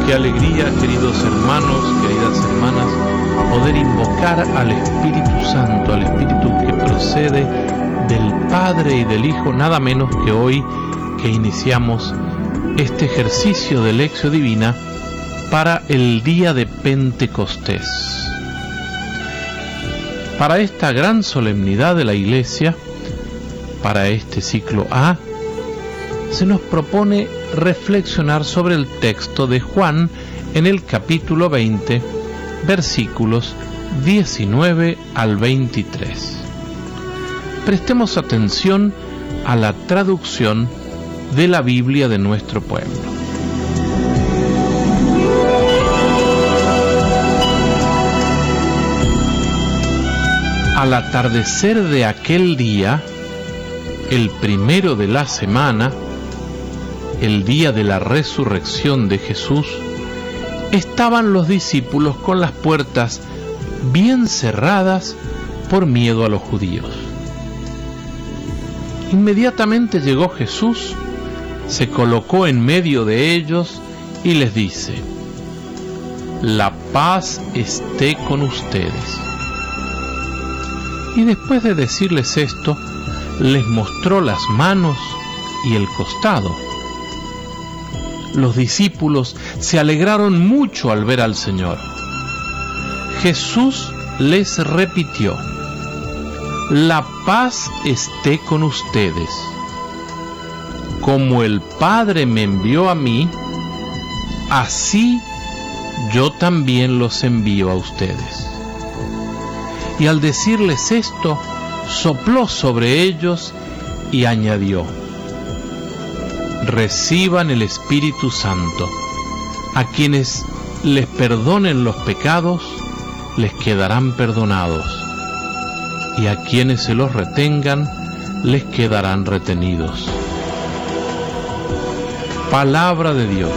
Qué alegría, queridos hermanos, queridas hermanas, poder invocar al Espíritu Santo, al Espíritu que procede del Padre y del Hijo, nada menos que hoy que iniciamos este ejercicio de Lectio Divina para el día de Pentecostés. Para esta gran solemnidad de la Iglesia, para este ciclo A, se nos propone reflexionar sobre el texto de Juan en el capítulo 20, versículos 19 al 23. Prestemos atención a la traducción de la Biblia de nuestro pueblo. Al atardecer de aquel día, el primero de la semana, el día de la resurrección de Jesús, estaban los discípulos con las puertas bien cerradas por miedo a los judíos. Inmediatamente llegó Jesús, se colocó en medio de ellos y les dice: «La paz esté con ustedes». Y después de decirles esto, les mostró las manos y el costado. Los discípulos se alegraron mucho al ver al Señor. Jesús les repitió: «La paz esté con ustedes. Como el Padre me envió a mí, así yo también los envío a ustedes». Y al decirles esto, sopló sobre ellos y añadió: «Reciban el Espíritu Santo. A quienes les perdonen los pecados, les quedarán perdonados, y a quienes se los retengan, les quedarán retenidos». Palabra de Dios.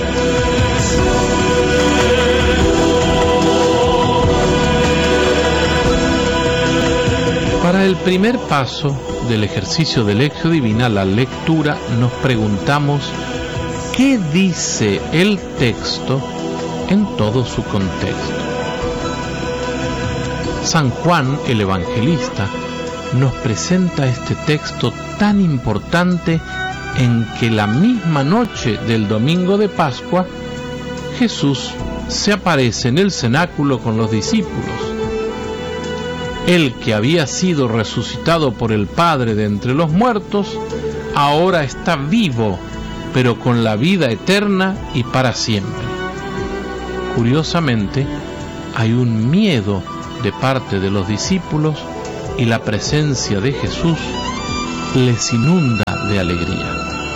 Para el primer paso del ejercicio de Lectio Divina, la lectura, nos preguntamos: ¿qué dice el texto en todo su contexto? San Juan, el evangelista, nos presenta este texto tan importante en que la misma noche del domingo de Pascua, Jesús se aparece en el cenáculo con los discípulos. Él, que había sido resucitado por el Padre de entre los muertos, ahora está vivo, pero con la vida eterna y para siempre. Curiosamente, hay un miedo de parte de los discípulos y la presencia de Jesús les inunda de alegría.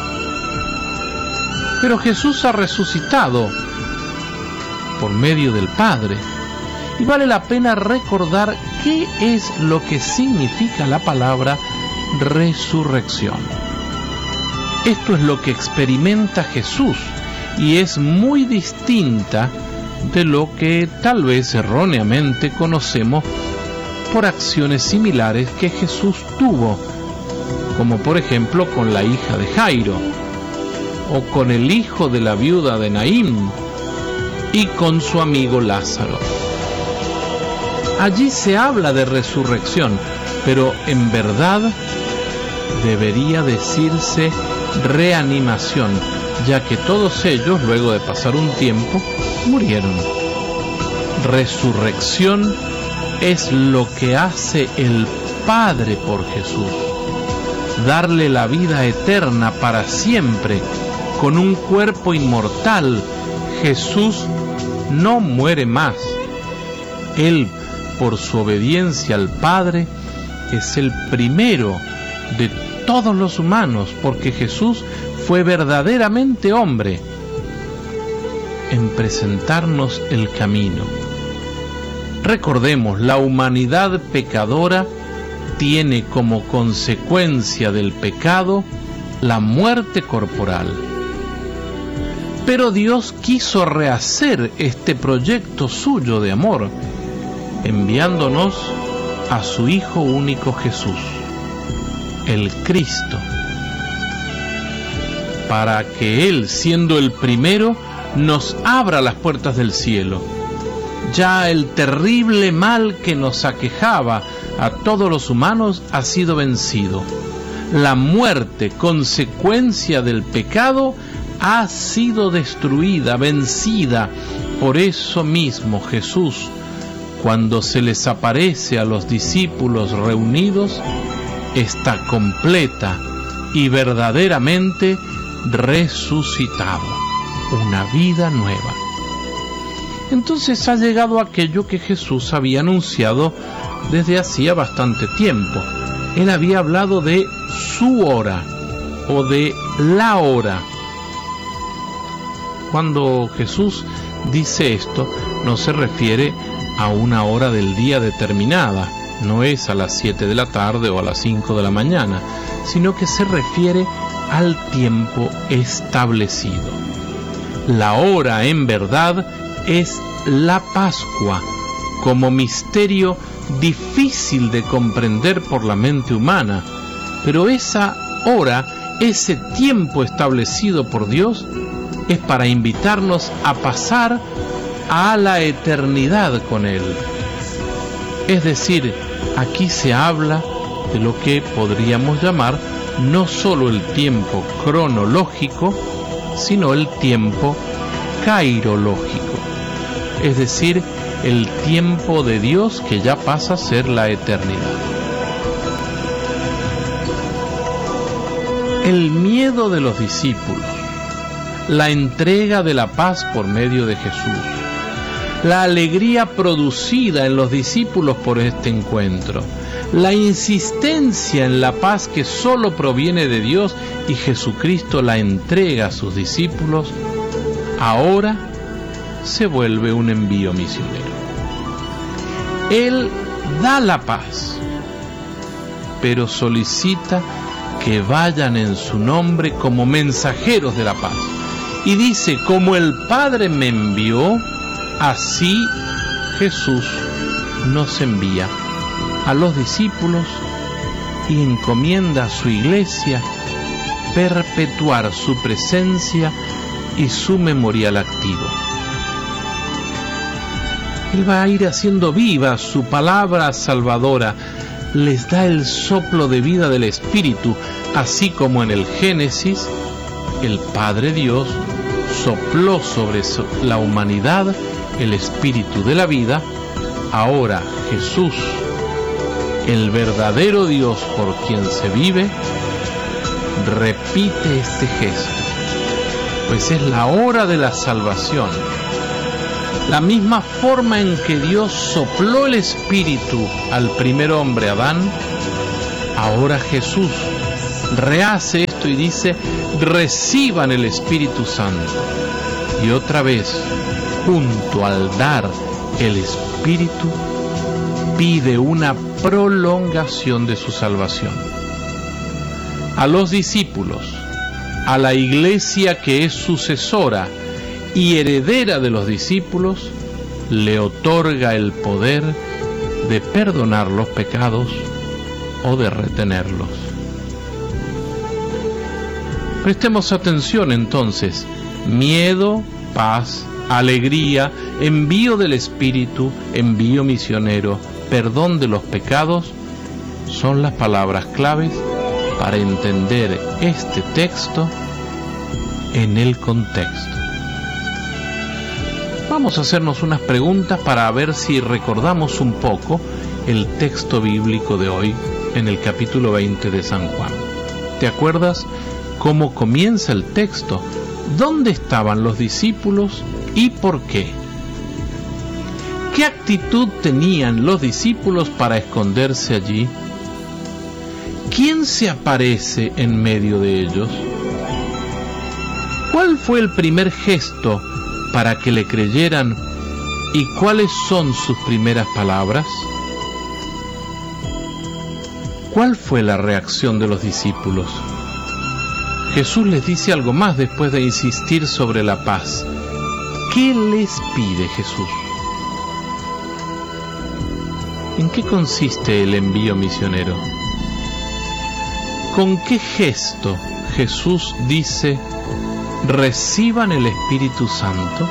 Pero Jesús ha resucitado por medio del Padre, y vale la pena recordar qué es lo que significa la palabra resurrección. Esto es lo que experimenta Jesús y es muy distinta de lo que tal vez erróneamente conocemos por acciones similares que Jesús tuvo, como por ejemplo con la hija de Jairo, o con el hijo de la viuda de Naín, y con su amigo Lázaro. Allí se habla de resurrección, pero en verdad debería decirse reanimación, ya que todos ellos, luego de pasar un tiempo, murieron. Resurrección es lo que hace el Padre por Jesús, darle la vida eterna para siempre, con un cuerpo inmortal. Jesús no muere más. Él, por su obediencia al Padre, es el primero de todos los humanos, porque Jesús fue verdaderamente hombre en presentarnos el camino. Recordemos, la humanidad pecadora tiene como consecuencia del pecado la muerte corporal. Pero Dios quiso rehacer este proyecto suyo de amor, enviándonos a su Hijo único Jesús, el Cristo, para que Él, siendo el primero, nos abra las puertas del cielo. Ya el terrible mal que nos aquejaba a todos los humanos ha sido vencido. La muerte, consecuencia del pecado, ha sido destruida, vencida. Por eso mismo Jesús, cuando se les aparece a los discípulos reunidos, está completa y verdaderamente resucitado, una vida nueva. Entonces ha llegado aquello que Jesús había anunciado desde hacía bastante tiempo. Él había hablado de su hora o de la hora. Cuando Jesús dice esto, no se refiere a una hora del día determinada, no es a las 7 de la tarde o a las 5 de la mañana, sino que se refiere al tiempo establecido. La hora, en verdad, es la Pascua, como misterio difícil de comprender por la mente humana, pero esa hora, ese tiempo establecido por Dios, es para invitarnos a pasar a la eternidad con Él. Es decir, aquí se habla de lo que podríamos llamar no solo el tiempo cronológico, sino el tiempo cairológico, es decir, el tiempo de Dios que ya pasa a ser la eternidad. El miedo de los discípulos, la entrega de la paz por medio de Jesús, la alegría producida en los discípulos por este encuentro, la insistencia en la paz que solo proviene de Dios y Jesucristo la entrega a sus discípulos, ahora se vuelve un envío misionero. Él da la paz, pero solicita que vayan en su nombre como mensajeros de la paz. Y dice, como el Padre me envió, así Jesús nos envía a los discípulos y encomienda a su iglesia perpetuar su presencia y su memorial activo. Él va a ir haciendo viva su palabra salvadora, les da el soplo de vida del Espíritu, así como en el Génesis, el Padre Dios sopló sobre la humanidad el Espíritu de la vida. Ahora Jesús, el verdadero Dios por quien se vive, repite este gesto, pues es la hora de la salvación. La misma forma en que Dios sopló el Espíritu al primer hombre, Adán, ahora Jesús rehace esto y dice, reciban el Espíritu Santo. Y otra vez, junto al dar el Espíritu, pide una prolongación de su salvación. A los discípulos, a la iglesia que es sucesora y heredera de los discípulos, le otorga el poder de perdonar los pecados o de retenerlos. Prestemos atención entonces: miedo, paz, alegría, envío del Espíritu, envío misionero, perdón de los pecados, son las palabras claves para entender este texto en el contexto. Vamos a hacernos unas preguntas para ver si recordamos un poco el texto bíblico de hoy en el capítulo 20 de San Juan. ¿Te acuerdas cómo comienza el texto? ¿Dónde estaban los discípulos y por qué? ¿Qué actitud tenían los discípulos para esconderse allí? ¿Quién se aparece en medio de ellos? ¿Cuál fue el primer gesto para que le creyeran y cuáles son sus primeras palabras? ¿Cuál fue la reacción de los discípulos? Jesús les dice algo más después de insistir sobre la paz. ¿Qué les pide Jesús? ¿En qué consiste el envío misionero? ¿Con qué gesto Jesús dice, reciban el Espíritu Santo?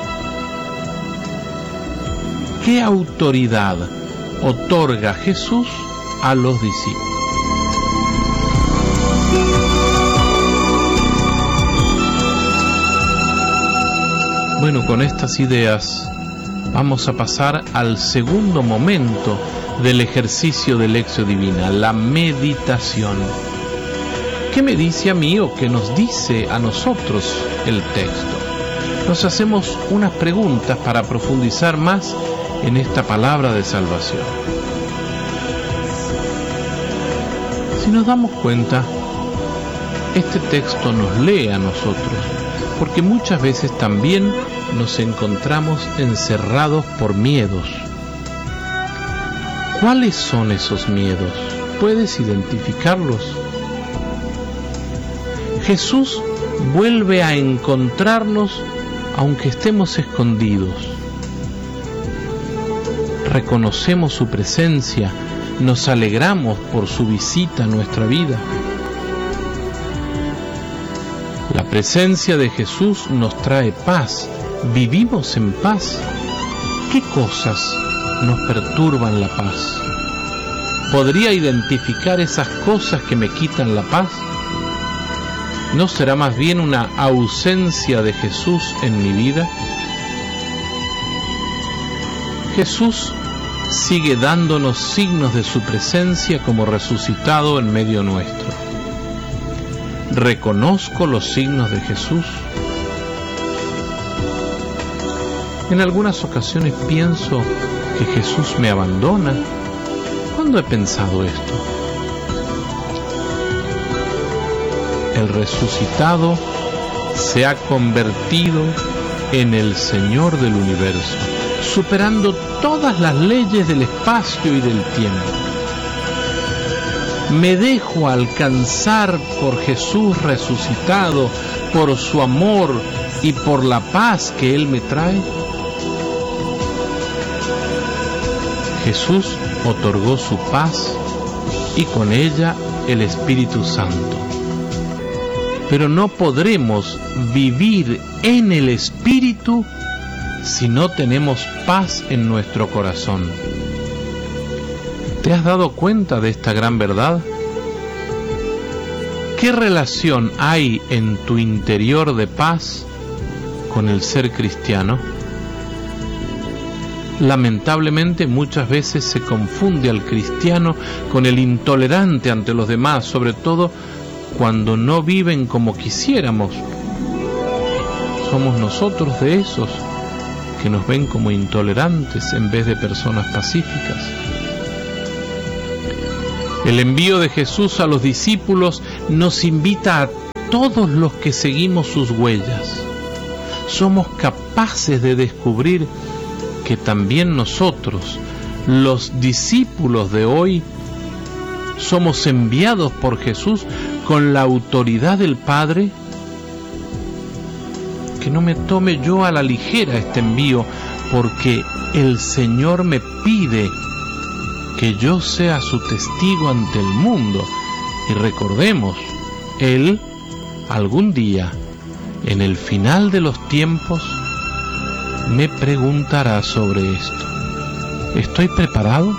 ¿Qué autoridad otorga Jesús a los discípulos? Bueno, con estas ideas vamos a pasar al segundo momento del ejercicio de Lectio Divina, la meditación. ¿Qué me dice a mí o qué nos dice a nosotros el texto? Nos hacemos unas preguntas para profundizar más en esta palabra de salvación. Si nos damos cuenta, este texto nos lee a nosotros, porque muchas veces también nos encontramos encerrados por miedos. ¿Cuáles son esos miedos? ¿Puedes identificarlos? Jesús vuelve a encontrarnos aunque estemos escondidos. Reconocemos su presencia, nos alegramos por su visita a nuestra vida. La presencia de Jesús nos trae paz. ¿Vivimos en paz? ¿Qué cosas nos perturban la paz? ¿Podría identificar esas cosas que me quitan la paz? ¿No será más bien una ausencia de Jesús en mi vida? Jesús sigue dándonos signos de su presencia como resucitado en medio nuestro. ¿Reconozco los signos de Jesús? En algunas ocasiones pienso que Jesús me abandona. ¿Cuándo he pensado esto? El resucitado se ha convertido en el Señor del universo, superando todas las leyes del espacio y del tiempo. Me dejo alcanzar por Jesús resucitado, por su amor y por la paz que Él me trae. Jesús otorgó su paz y con ella el Espíritu Santo. Pero no podremos vivir en el Espíritu si no tenemos paz en nuestro corazón. ¿Te has dado cuenta de esta gran verdad? ¿Qué relación hay en tu interior de paz con el ser cristiano? Lamentablemente muchas veces se confunde al cristiano con el intolerante ante los demás, sobre todo cuando no viven como quisiéramos. Somos nosotros de esos que nos ven como intolerantes en vez de personas pacíficas. El envío de Jesús a los discípulos nos invita a todos los que seguimos sus huellas. Somos capaces de descubrir que también nosotros, los discípulos de hoy, somos enviados por Jesús con la autoridad del Padre. Que no me tome yo a la ligera este envío, porque el Señor me pide que yo sea su testigo ante el mundo. Y recordemos, Él algún día, en el final de los tiempos, me preguntará sobre esto. ¿Estoy preparado?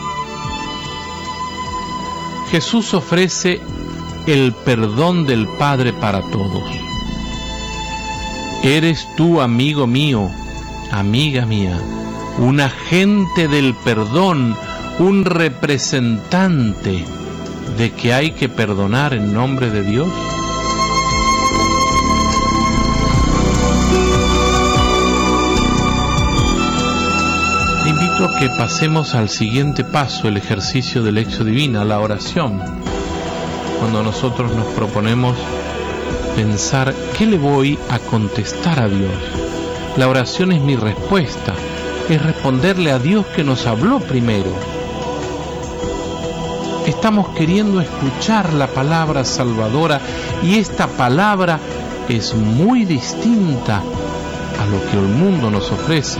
Jesús ofrece el perdón del Padre para todos. ¿Eres tú, amigo mío, amiga mía, un agente del perdón, un representante de que hay que perdonar en nombre de Dios? Te invito a que pasemos al siguiente paso, el ejercicio de Lectio Divina, la oración. Cuando nosotros nos proponemos pensar qué le voy a contestar a Dios. La oración es mi respuesta, es responderle a Dios que nos habló primero. Estamos queriendo escuchar la palabra salvadora y esta palabra es muy distinta a lo que el mundo nos ofrece.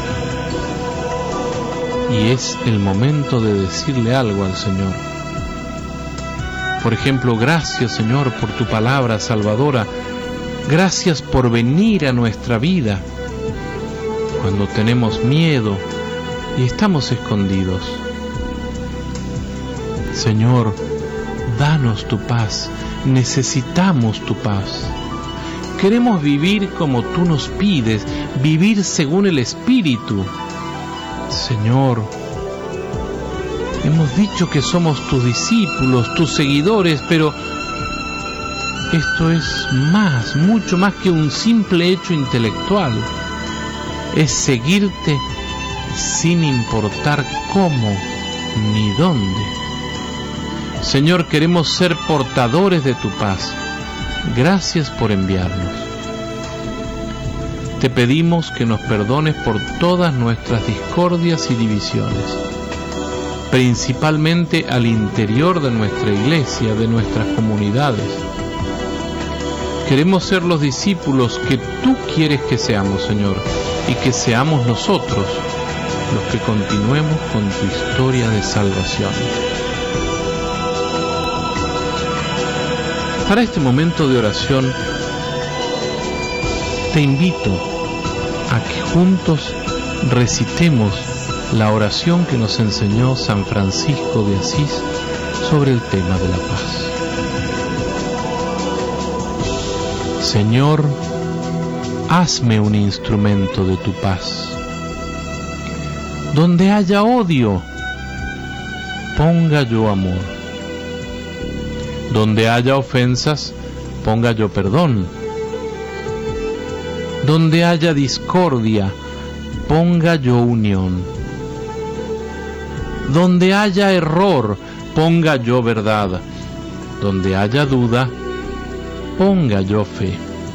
Y es el momento de decirle algo al Señor. Por ejemplo, gracias Señor por tu palabra salvadora Gracias por venir a nuestra vida cuando tenemos miedo y estamos escondidos. Señor, danos tu paz, necesitamos tu paz. Queremos vivir como tú nos pides, vivir según el Espíritu. Señor, hemos dicho que somos tus discípulos, tus seguidores, pero esto es más, mucho más que un simple hecho intelectual. Es seguirte sin importar cómo ni dónde. Señor, queremos ser portadores de tu paz. Gracias por enviarnos. Te pedimos que nos perdones por todas nuestras discordias y divisiones, principalmente al interior de nuestra iglesia, de nuestras comunidades. Queremos ser los discípulos que tú quieres que seamos, Señor, y que seamos nosotros los que continuemos con tu historia de salvación. Para este momento de oración, te invito a que juntos recitemos la oración que nos enseñó San Francisco de Asís sobre el tema de la paz. Señor, hazme un instrumento de tu paz. Donde haya odio, ponga yo amor. Donde haya ofensas, ponga yo perdón. Donde haya discordia, ponga yo unión. Donde haya error, ponga yo verdad. Donde haya duda, ponga yo fe.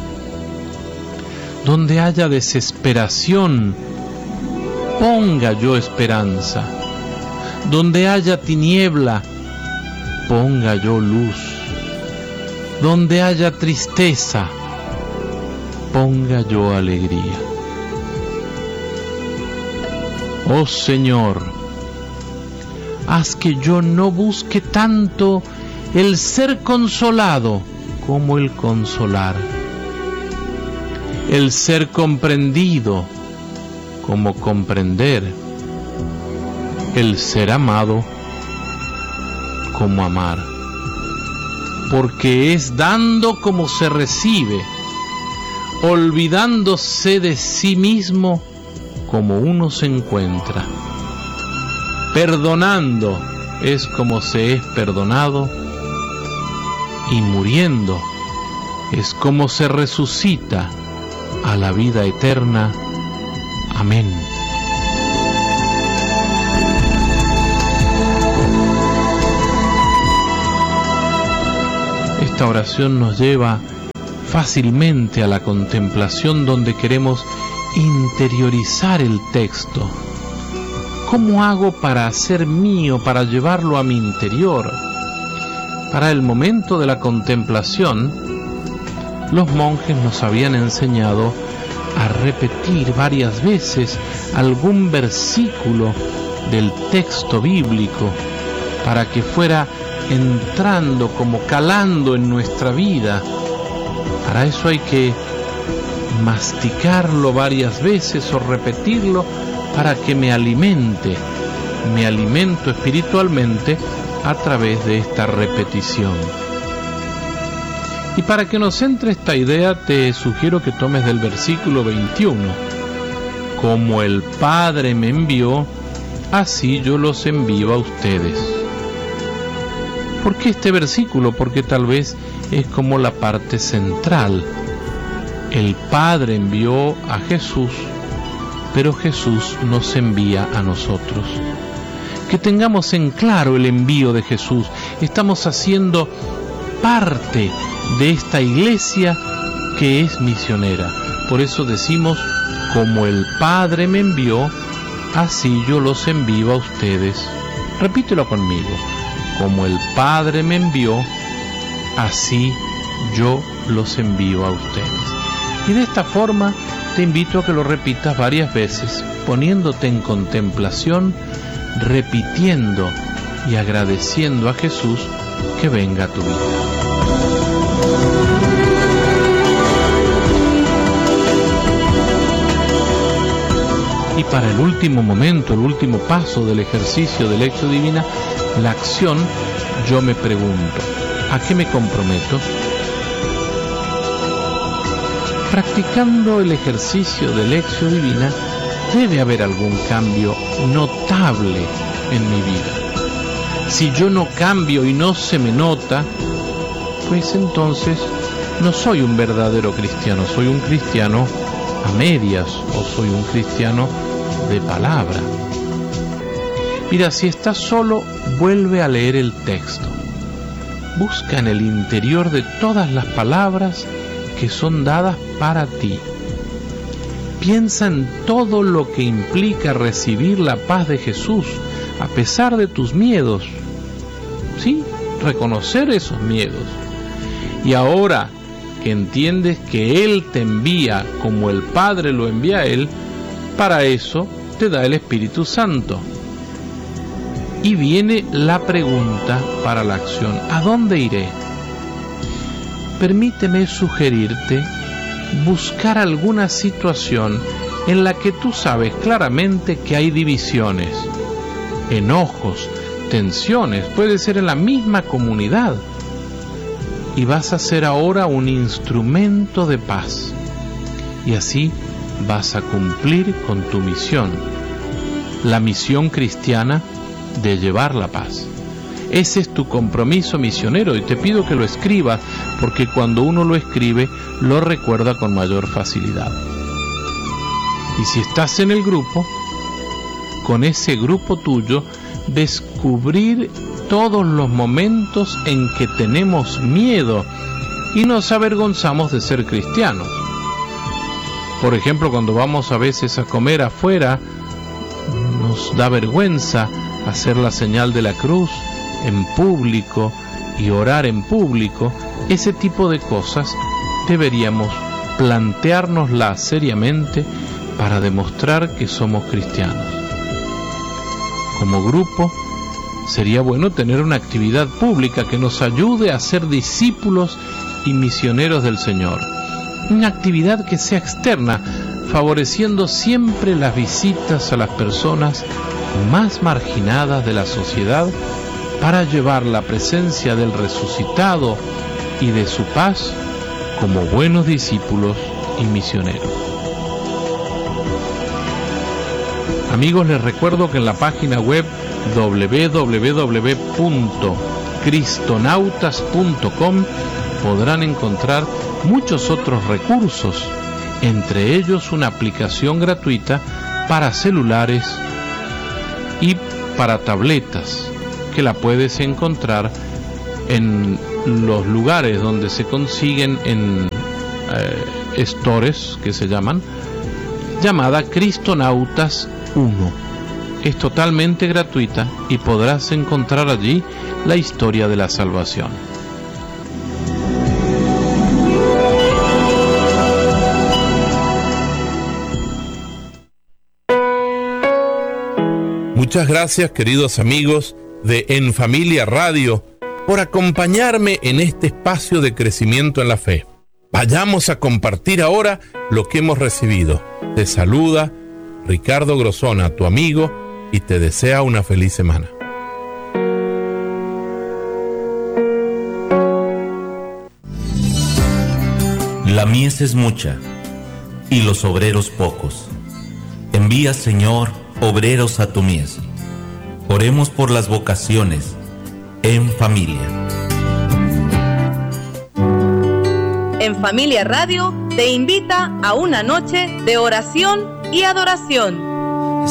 Donde haya desesperación, ponga yo esperanza. Donde haya tiniebla, ponga yo luz. Donde haya tristeza, ponga yo alegría. Oh Señor, haz que yo no busque tanto el ser consolado como el consolar, el ser comprendido como comprender, el ser amado como amar, porque es dando como se recibe, olvidándose de sí mismo como uno se encuentra, perdonando es como se es perdonado, y muriendo es como se resucita a la vida eterna. Amén. Esta oración nos lleva fácilmente a la contemplación, donde queremos interiorizar el texto. ¿Cómo hago para hacer mío, para llevarlo a mi interior? Para el momento de la contemplación, los monjes nos habían enseñado a repetir varias veces algún versículo del texto bíblico para que fuera entrando, como calando en nuestra vida. Para eso hay que masticarlo varias veces o repetirlo para que me alimento espiritualmente a través de esta repetición. Y para que nos entre esta idea, te sugiero que tomes del versículo 21. Como el Padre me envió, así yo los envío a ustedes. ¿Por qué este versículo? Porque tal vez es como la parte central. El Padre envió a Jesús, pero Jesús nos envía a nosotros. Que tengamos en claro el envío de Jesús. Estamos haciendo parte de esta iglesia que es misionera. Por eso decimos, como el Padre me envió, así yo los envío a ustedes. Repítelo conmigo. Como el Padre me envió, así yo los envío a ustedes. Y de esta forma te invito a que lo repitas varias veces, poniéndote en contemplación, repitiendo y agradeciendo a Jesús que venga a tu vida. Y para el último momento, el último paso del ejercicio de Lectio Divina, la acción, yo me pregunto, ¿a qué me comprometo? Practicando el ejercicio de Lectio Divina, debe haber algún cambio notable en mi vida. Si yo no cambio y no se me nota, pues entonces no soy un verdadero cristiano, soy un cristiano a medias o soy un cristiano de palabra. Mira, si estás solo, vuelve a leer el texto. Busca en el interior de todas las palabras que son dadas para ti. Piensa en todo lo que implica recibir la paz de Jesús a pesar de tus miedos. Sí, reconocer esos miedos. Y ahora que entiendes que Él te envía como el Padre lo envía a Él, para eso te da el Espíritu Santo. Y viene la pregunta para la acción: ¿a dónde iré? Permíteme sugerirte buscar alguna situación en la que tú sabes claramente que hay divisiones, enojos, tensiones, puede ser en la misma comunidad. Y vas a ser ahora un instrumento de paz. Y así vas a cumplir con tu misión, la misión cristiana de llevar la paz. Ese es tu compromiso misionero y te pido que lo escribas, porque cuando uno lo escribe, lo recuerda con mayor facilidad. Y si estás en el grupo, con ese grupo tuyo, descubrir todos los momentos en que tenemos miedo y nos avergonzamos de ser cristianos. Por ejemplo, cuando vamos a veces a comer afuera, nos da vergüenza hacer la señal de la cruz en público y orar en público. Ese tipo de cosas deberíamos planteárnoslas seriamente para demostrar que somos cristianos. Como grupo, sería bueno tener una actividad pública que nos ayude a ser discípulos y misioneros del Señor. Una actividad que sea externa, favoreciendo siempre las visitas a las personas más marginadas de la sociedad para llevar la presencia del resucitado y de su paz como buenos discípulos y misioneros. Amigos, les recuerdo que en la página web www.cristonautas.com podrán encontrar muchos otros recursos, entre ellos una aplicación gratuita para celulares y para tabletas, que la puedes encontrar en los lugares donde se consiguen en stores que se llaman, llamada Cristonautas 1. Es totalmente gratuita y podrás encontrar allí la historia de la salvación. Muchas gracias, queridos amigos de En Familia Radio, por acompañarme en este espacio de crecimiento en la fe. Vayamos a compartir ahora lo que hemos recibido. Te saluda Ricardo Grosona, tu amigo, y te desea una feliz semana. La mies es mucha, y los obreros pocos. Envía, Señor, obreros a tu mies. Oremos por las vocaciones en familia. En Familia Radio te invita a una noche de oración y adoración.